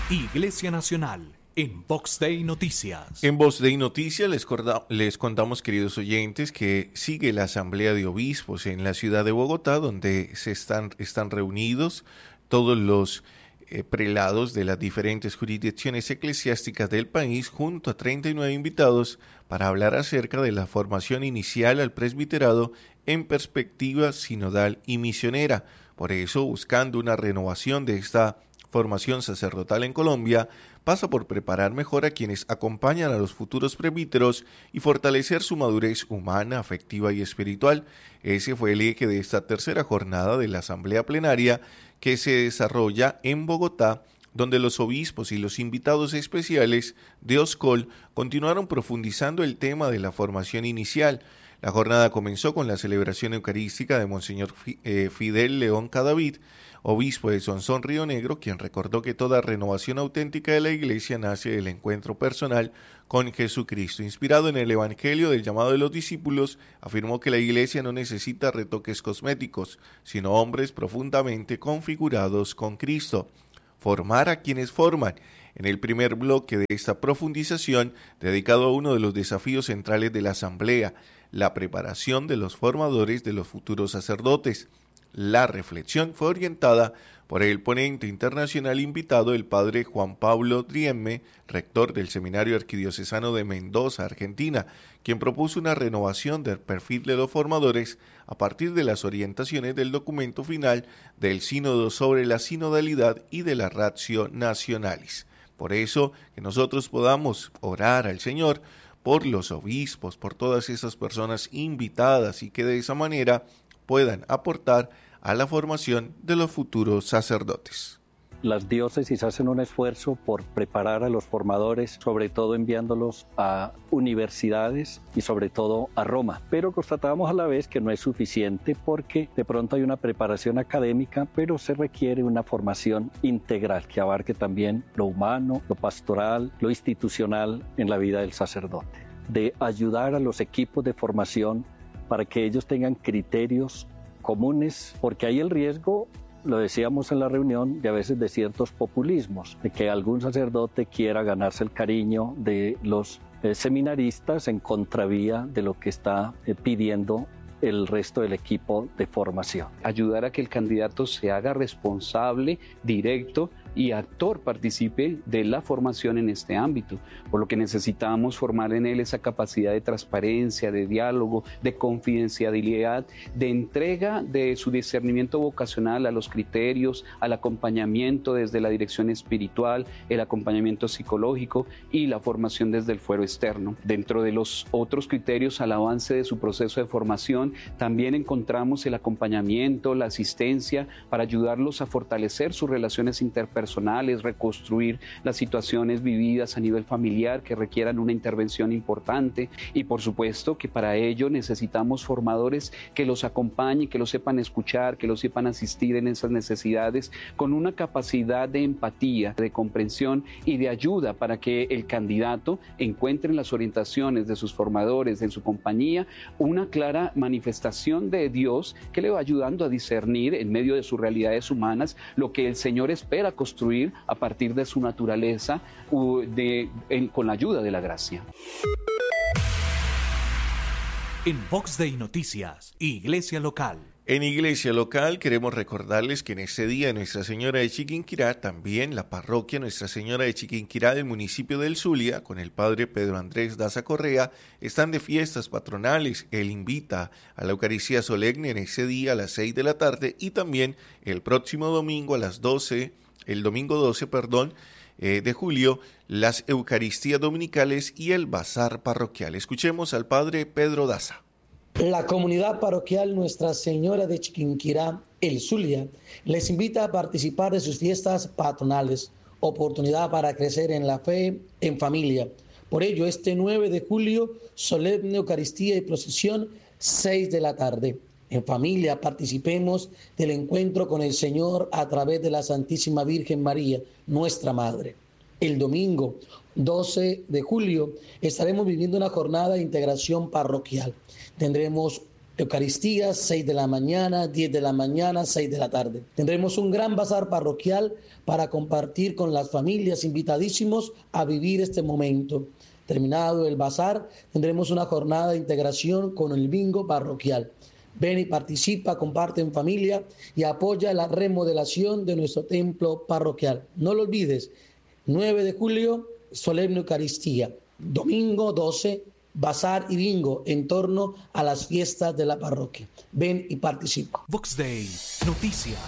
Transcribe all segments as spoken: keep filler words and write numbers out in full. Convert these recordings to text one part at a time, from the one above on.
Iglesia Nacional, en Vox Day Noticias. En Vox Day Noticias les, les contamos, queridos oyentes, que sigue la Asamblea de Obispos en la ciudad de Bogotá, donde se están, están reunidos todos los eh, prelados de las diferentes jurisdicciones eclesiásticas del país, junto a treinta y nueve invitados, para hablar acerca de la formación inicial al presbiterado en perspectiva sinodal y misionera. Por eso, buscando una renovación de esta formación sacerdotal en Colombia, pasa por preparar mejor a quienes acompañan a los futuros presbíteros y fortalecer su madurez humana, afectiva y espiritual. Ese fue el eje de esta tercera jornada de la Asamblea Plenaria que se desarrolla en Bogotá, donde los obispos y los invitados especiales de OSCOL continuaron profundizando el tema de la formación inicial. La jornada comenzó con la celebración eucarística de Monseñor Fidel León Cadavid, obispo de Sonsón Río Negro, quien recordó que toda renovación auténtica de la Iglesia nace del encuentro personal con Jesucristo. Inspirado en el Evangelio del llamado de los discípulos, afirmó que la Iglesia no necesita retoques cosméticos, sino hombres profundamente configurados con Cristo. Formar a quienes forman. En el primer bloque de esta profundización, dedicado a uno de los desafíos centrales de la Asamblea, la preparación de los formadores de los futuros sacerdotes. La reflexión fue orientada por el ponente internacional invitado, el padre Juan Pablo Driemme, rector del Seminario Arquidiocesano de Mendoza, Argentina, quien propuso una renovación del perfil de los formadores a partir de las orientaciones del documento final del Sínodo sobre la sinodalidad y de la Ratio Nationalis. Por eso, que nosotros podamos orar al Señor por los obispos, por todas esas personas invitadas y que de esa manera puedan aportar a la formación de los futuros sacerdotes. Las diócesis hacen un esfuerzo por preparar a los formadores, sobre todo enviándolos a universidades y sobre todo a Roma. Pero constatamos a la vez que no es suficiente porque de pronto hay una preparación académica, pero se requiere una formación integral que abarque también lo humano, lo pastoral, lo institucional en la vida del sacerdote. De ayudar a los equipos de formación para que ellos tengan criterios comunes, porque hay el riesgo, lo decíamos en la reunión, de a veces de ciertos populismos, de que algún sacerdote quiera ganarse el cariño de los eh, seminaristas en contravía de lo que está eh, pidiendo el resto del equipo de formación. Ayudar a que el candidato se haga responsable, directo y actor participe de la formación en este ámbito, por lo que necesitamos formar en él esa capacidad de transparencia, de diálogo, de confidencialidad, de entrega de su discernimiento vocacional a los criterios, al acompañamiento desde la dirección espiritual, el acompañamiento psicológico y la formación desde el fuero externo. Dentro de los otros criterios al avance de su proceso de formación, también encontramos el acompañamiento, la asistencia para ayudarlos a fortalecer sus relaciones interpersonales, reconstruir las situaciones vividas a nivel familiar que requieran una intervención importante y por supuesto que para ello necesitamos formadores que los acompañen, que los sepan escuchar, que los sepan asistir en esas necesidades con una capacidad de empatía, de comprensión y de ayuda para que el candidato encuentre en las orientaciones de sus formadores, en su compañía, una clara manifestación de Dios que le va ayudando a discernir en medio de sus realidades humanas lo que el Señor espera construir a partir de su naturaleza de, en, con la ayuda de la gracia. En Vox Day Noticias, Iglesia Local. En Iglesia Local queremos recordarles que en este día Nuestra Señora de Chiquinquirá, también la parroquia Nuestra Señora de Chiquinquirá del municipio del Zulia, con el padre Pedro Andrés Daza Correa, están de fiestas patronales. Él invita a la Eucaristía solemne en ese día a las seis de la tarde y también el próximo domingo a las doce, el domingo doce, perdón, eh, de julio, las Eucaristías dominicales y el bazar parroquial. Escuchemos al padre Pedro Daza. La comunidad parroquial Nuestra Señora de Chiquinquirá, el Zulia, les invita a participar de sus fiestas patronales, oportunidad para crecer en la fe, en familia. Por ello, este nueve de julio, solemne Eucaristía y procesión, seis de la tarde. En familia participemos del encuentro con el Señor a través de la Santísima Virgen María, nuestra Madre. El domingo doce de julio estaremos viviendo una jornada de integración parroquial. Tendremos Eucaristías, seis de la mañana, diez de la mañana, seis de la tarde. Tendremos un gran bazar parroquial para compartir con las familias, invitadísimos a vivir este momento. Terminado el bazar, tendremos una jornada de integración con el bingo parroquial. Ven y participa, comparte en familia y apoya la remodelación de nuestro templo parroquial. No lo olvides, nueve de julio, solemne Eucaristía. Domingo doce, bazar y bingo en torno a las fiestas de la parroquia. Ven y participa. Vox Day, noticias.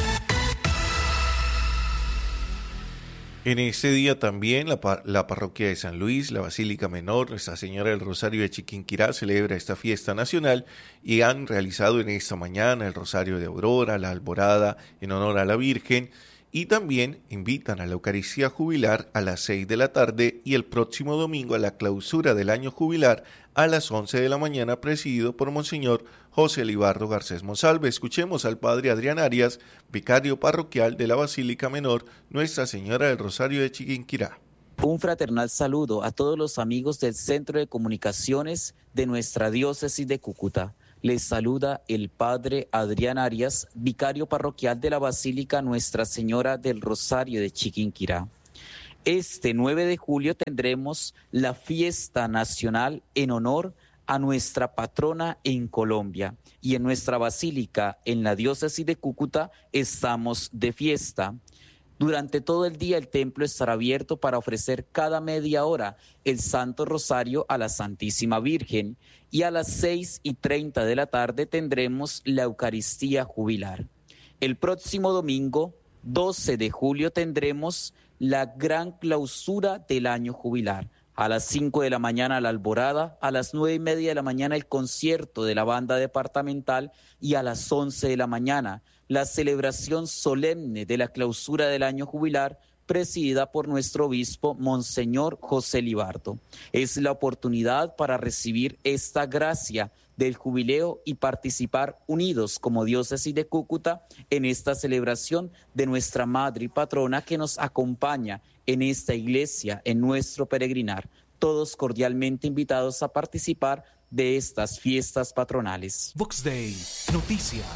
En este día también la, par- la parroquia de San Luis, la Basílica Menor, Nuestra Señora del Rosario de Chiquinquirá celebra esta fiesta nacional y han realizado en esta mañana el Rosario de Aurora, la Alborada en honor a la Virgen, y también invitan a la Eucaristía jubilar a las seis de la tarde y el próximo domingo a la clausura del año jubilar a las once de la mañana, presidido por Monseñor José Libardo Garcés Monsalve. Escuchemos al Padre Adrián Arias, vicario parroquial de la Basílica Menor Nuestra Señora del Rosario de Chiquinquirá. Un fraternal saludo a todos los amigos del Centro de Comunicaciones de nuestra diócesis de Cúcuta. Les saluda el Padre Adrián Arias, vicario parroquial de la Basílica Nuestra Señora del Rosario de Chiquinquirá. Este nueve de julio tendremos la fiesta nacional en honor a nuestra patrona en Colombia, y en nuestra basílica en la diócesis de Cúcuta estamos de fiesta. Durante todo el día el templo estará abierto para ofrecer cada media hora el Santo Rosario a la Santísima Virgen, y a las seis y treinta de la tarde tendremos la Eucaristía jubilar. El próximo domingo, doce de julio, tendremos la gran clausura del año jubilar. A las cinco de la mañana la alborada, a las nueve y media de la mañana el concierto de la banda departamental y a las once de la mañana la celebración solemne de la clausura del año jubilar presidida por nuestro obispo Monseñor José Libardo. Es la oportunidad para recibir esta gracia del jubileo y participar unidos como diócesis de Cúcuta en esta celebración de nuestra madre y patrona que nos acompaña en esta iglesia, en nuestro peregrinar. Todos cordialmente invitados a participar de estas fiestas patronales. Vox Day, noticias.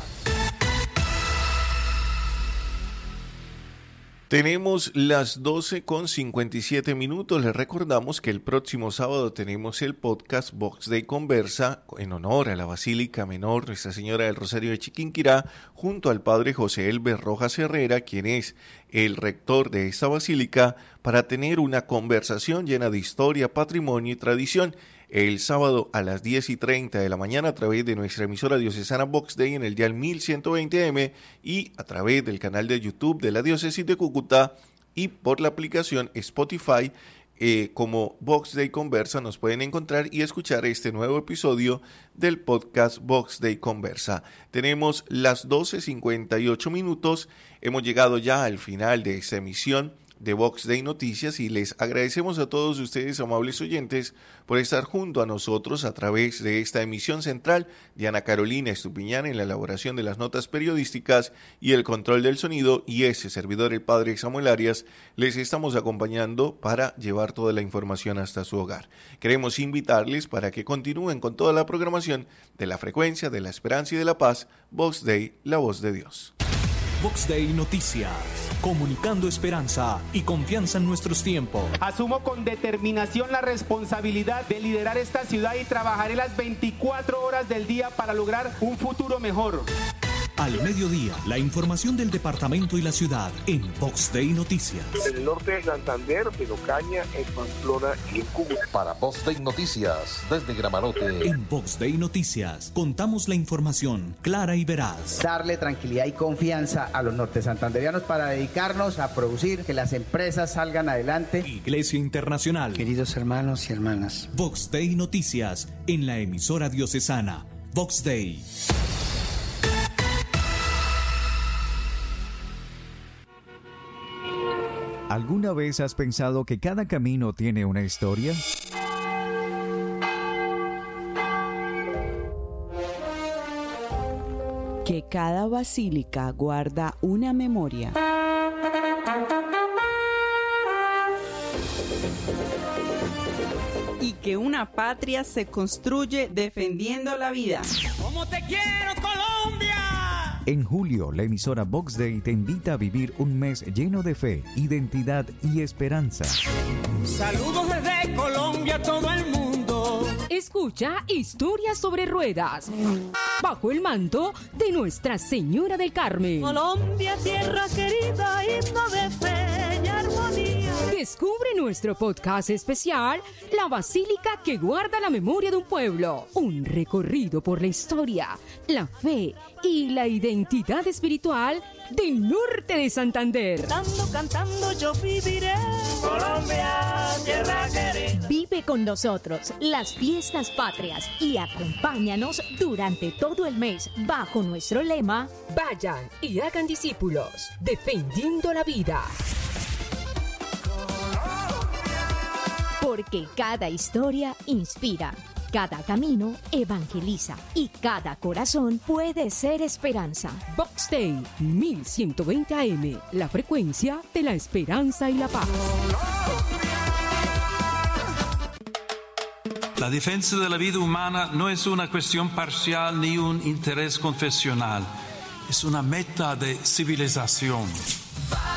Tenemos las doce con cincuenta y siete minutos. Les recordamos que el próximo sábado tenemos el podcast Vox Day Conversa en honor a la Basílica Menor Nuestra Señora del Rosario de Chiquinquirá, junto al Padre José Elber Rojas Herrera, quien es el rector de esta basílica, para tener una conversación llena de historia, patrimonio y tradición. El sábado a las diez y treinta de la mañana a través de nuestra emisora diocesana Vox Day en el dial mil ciento veinte eme y a través del canal de YouTube de la diócesis de Cúcuta y por la aplicación Spotify eh, como Vox Day Conversa nos pueden encontrar y escuchar este nuevo episodio del podcast Vox Day Conversa. Tenemos las doce cincuenta y ocho minutos, hemos llegado ya al final de esta emisión de Vox Day Noticias y les agradecemos a todos ustedes, amables oyentes, por estar junto a nosotros a través de esta emisión central de Ana Carolina Estupiñán en la elaboración de las notas periodísticas y el control del sonido, y ese servidor, el Padre Samuel Arias, les estamos acompañando para llevar toda la información hasta su hogar. Queremos invitarles para que continúen con toda la programación de la frecuencia de la esperanza y de la paz, Vox Day, la voz de Dios. Vox Day Noticias, comunicando esperanza y confianza en nuestros tiempos. Asumo con determinación la responsabilidad de liderar esta ciudad y trabajaré las veinticuatro horas del día para lograr un futuro mejor. Al mediodía, la información del departamento y la ciudad en Vox Day Noticias. En el norte de Santander, en Ocaña, en Pamplona y en Cúcuta. Para Vox Day Noticias, desde Gramarote. En Vox Day Noticias, contamos la información clara y veraz. Darle tranquilidad y confianza a los norte santanderianos para dedicarnos a producir, que las empresas salgan adelante. Iglesia Internacional. Queridos hermanos y hermanas. Vox Day Noticias, en la emisora diocesana. Vox Day. ¿Alguna vez has pensado que cada camino tiene una historia? Que cada basílica guarda una memoria. Y que una patria se construye defendiendo la vida. ¿Cómo te quiero Colombia. En julio, la emisora Vox Day te invita a vivir un mes lleno de fe, identidad y esperanza. Saludos desde Colombia a todo el mundo. Escucha Historias sobre Ruedas, bajo el manto de Nuestra Señora del Carmen. Colombia, tierra querida, himno de fe y armonía. Descubre nuestro podcast especial, La Basílica que guarda la memoria de un pueblo. Un recorrido por la historia, la fe y la identidad espiritual del norte de Santander. Cantando, cantando yo viviré. Colombia, tierra querida. Vive con nosotros las fiestas patrias y acompáñanos durante todo el mes bajo nuestro lema: vayan y hagan discípulos, defendiendo la vida. Porque cada historia inspira, cada camino evangeliza y cada corazón puede ser esperanza. Vox Day mil ciento veinte A M, la frecuencia de la esperanza y la paz. La defensa de la vida humana no es una cuestión parcial ni un interés confesional, es una meta de civilización.